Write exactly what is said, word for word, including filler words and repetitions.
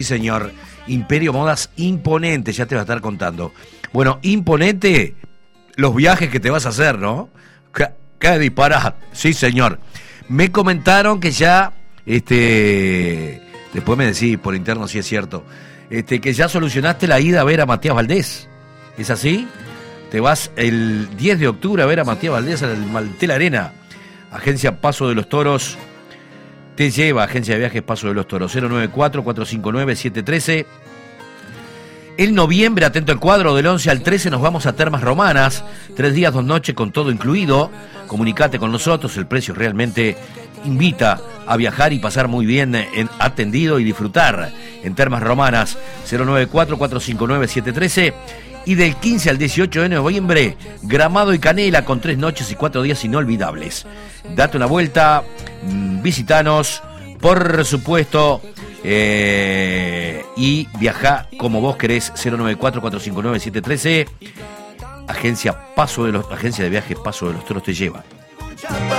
señor. Imperio Modas Imponente, ya te va a estar contando. Bueno, imponente los viajes que te vas a hacer, ¿no? ¿Qué, qué disparate? Sí, señor. Me comentaron que ya, este, después me decís por interno si es cierto, este, que ya solucionaste la ida a ver a Matías Valdés. ¿Es así? Te vas el diez de octubre a ver a Matías Valdés en el Maltel Arena. Agencia Paso de los Toros te lleva, Agencia de Viajes Paso de los Toros, cero nueve cuatro, cuatro cinco nueve, siete uno tres. En noviembre, atento al cuadro, del once al trece nos vamos a Termas Romanas, tres días, dos noches con todo incluido. Comunicate con nosotros, el precio realmente invita a viajar y pasar muy bien en atendido y disfrutar en Termas Romanas, cero nueve cuatro, cuatro cinco nueve, siete uno tres. Y del quince al dieciocho de noviembre, Gramado y Canela con tres noches y cuatro días inolvidables. Date una vuelta, visitanos, por supuesto, eh, y viajá como vos querés, cero nueve cuatro, cuatro cinco nueve, siete uno tres. Agencia Paso de los, Agencia de Viajes Paso de los Toros te lleva.